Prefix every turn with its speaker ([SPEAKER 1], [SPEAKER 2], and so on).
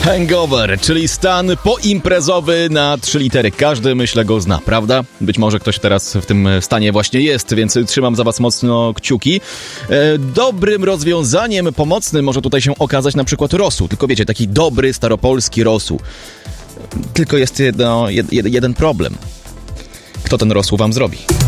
[SPEAKER 1] Hangover, czyli stan poimprezowy na 3 litery. Każdy, myślę, go zna, prawda? Być może ktoś teraz w tym stanie właśnie jest, więc trzymam za was mocno kciuki. Dobrym rozwiązaniem pomocnym może tutaj się okazać na przykład rosół. Tylko wiecie, taki dobry, staropolski rosół. Tylko jest jeden problem. Kto ten rosół wam zrobi?